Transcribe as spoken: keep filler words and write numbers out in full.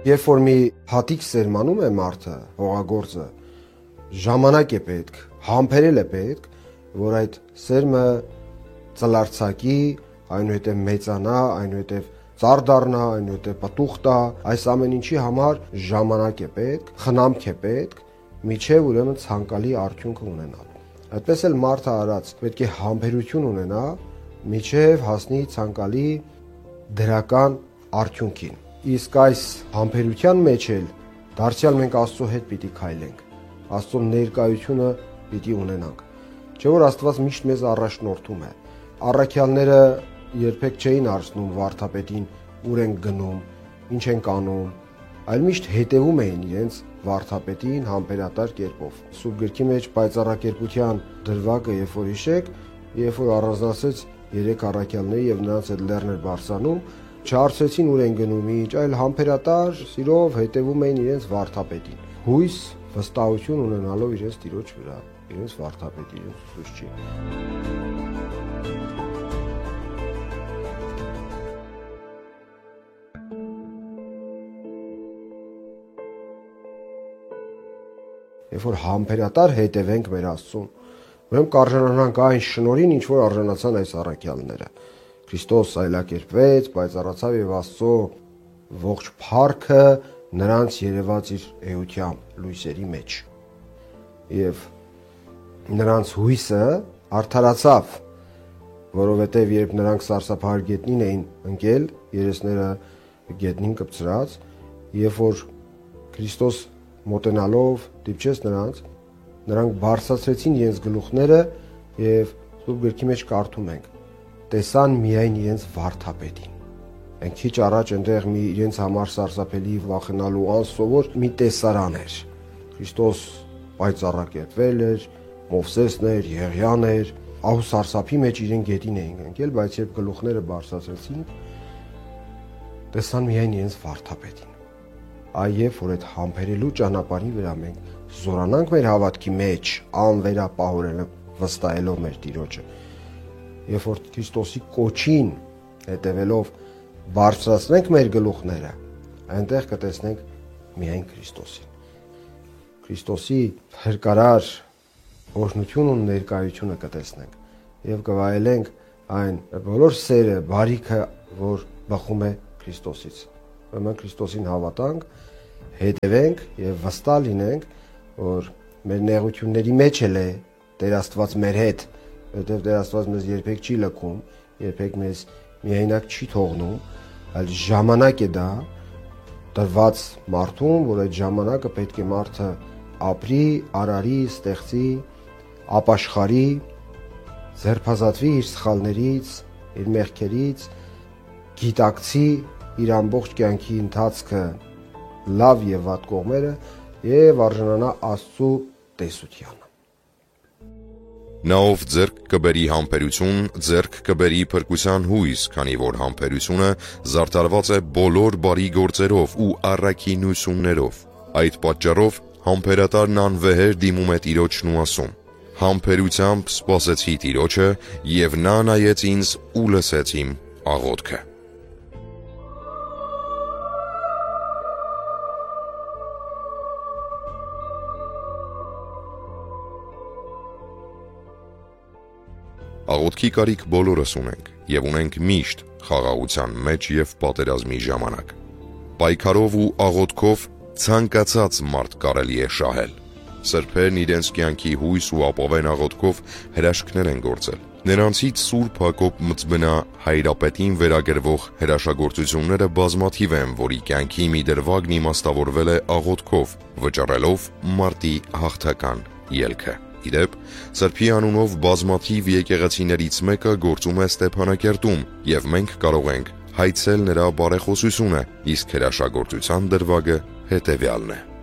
Երբ որ մի հատիկ սերմանում է մարդը, հողագործը, ժամանակ է պետք, համբերել է պետք, որ այդ սերմը ծլարձակի, այնուհետև մեծանա, այնուհետև ծառ դառնա, այնուհետև պտուղ տա, այս ամեն ինչի համար ժամանակ է պետք, խնամք է պետք, միջև ուրեմն ցանկալի արդյունքը ունենալու։ Այդպես էլ մարդը արած պետք է համբերություն ունենա, միջև հասնի ցանկալի դրական արդյունքին։ Իսկ այս համբերության մեջ էլ դարձյալ մենք Աստծո հետ պիտի քայլենք, Աստծո ներկայությունը պիտի ունենանք։ Չէ՞ որ Աստված միշտ մեզ առաջնորդում է։ Առաքյալները երբեք չէին հարցնում վարդապետին ուր են գնում, ինչ են անում, այլ միշտ հետևում էին իրենց վարդապետին համբերատար կերպով։ Սուրբ գրքի մեջ պայծառակերպության դրվագը, երբ որ հիշեք, երբ որ առանձնացեց երեք առաքյալների եւ նրանց այդ լեռն էր բարձրանում, չհարցրեցին ուր են գնում, ինչ, այլ համբերատար սիրով հետևում էին իրենց վարդապետին։ Հույս, վստահություն ունենալով իրենց Տիրոջ վրա, իրենց վարդապետի, իրենց ուսուցչի։ Երբ որ համբերատար հետևենք մեր Աստծուն, ուրեմն կարժանանանք այն շնորհին, ինչ որ արժանացան այս առաքյալները։ Քրիստոս այլակերպվեց, պայծառացավ եւ Աստծո ողջ փառքը նրանց երևաց իր էությամբ լույսերի մեջ։ Եվ նրանց հույսը արդարացավ, որովհետեւ երբ նրանք սարսափահար գետնին էին ընկել, երեսները գետնին կպցրած, երբ որ Քրիստոս մոտենալով դիպչեց նրանց, նրանք բարձրացրեցին իրենց գլուխները եւ Սուրբ գրքի մեջ կարդում ենք. տեսան միայն իրենց վարդապետին։ Մենք քիչ առաջ այնտեղ մի իրենց համար սարսափելի վախենալու անսովոր մի տեսարան էր։ Քրիստոս պայծառակերպվել էր, Մովսեսն էր, Եղիան էր, ահու սարսափի մեջ իրեն գետին էին ընկել, բայց երբ գլուխները բարձրացրեցին, տեսան միայն իրենց վարդապետին։ Այև որ այդ համբերելու ճանապարհի վրա մենք զորանանք մեր հավատքի մեջ, անվերապահորեն վստահելով մեր Տիրոջը։ Երբ որ Քրիստոսի կոչին հետևելով բարձրացնենք մեր գլուխները, այնտեղ կտեսնենք միայն Քրիստոսին։ Քրիստոսի փրկարար օրհնություն ու ներկայությունը կտեսնենք եւ կվայելենք այն բոլոր սերը, բարիքը, որ բխում է Քրիստոսից։ Ուրեմն Քրիստոսին հավատանք, հետևենք եւ վստահ լինենք, որ մեր նեղությունների մեջ էլ է Տեր Աստված մեր հետ, որովհետև Տեր Աստված մեզ երբեք չի լքում, երբեք մեզ միայնակ չի թողնում, այլ ժամանակ է դա տրված մարդուն, որ այդ ժամանակը պետք է մարդը ապրի, արարի, ստեղծի, ապաշխարի, ձերբազատվի իր սխալներից, իր մեղքերից, գիտակցի իր ամբողջ կյանքի ընթացքը լավ եւ վատ կողմերը եւ արժանանա Աստծո տեսությանը։ Նա ով ձեռք կբերի համբերություն, ձեռք կբերի փրկության հույս, քանի որ համբերությունը զարդարված է բոլոր բարի գործերով ու առաքինություններով։ Այդ պատճառով համբերատարն անվեհեր դիմում է Տիրոջն ու ասում. Համբերությամբ սպասեցի Տիրոջը, եւ նա նայեց ինձ ու լսեց իմ աղոթքը։ Աղոթքի կարիք բոլորս ունենք եւ ունենք միշտ խաղաղության մեջ եւ պատերազմի ժամանակ։ Պայքարով ու աղոթքով ցանկացած մարդ կարելի է շահել։ Սրբերն իրենց կյանքի հույս ու ապավեն աղոթքով հրաշքներ են գործել։ Նրանցից Սուրբ Հակոբ Մծբնա հայրապետին վերագրվող հրաշագործությունները բազմաթիվ են, որի կյանքի մի դրվագն իմաստավորվել է աղոթքով, վճռելով մարտի հաղթական ելքը։ Իդեպ, Սրբի անունով բազմաթիվ եկեղեցիներից մեկը գործում է Ստեփանակերտում, եւ մենք կարող ենք հայցել նրա բարեխոսությունը, իսկ հրաշագործության դրվագը հետևյալն է։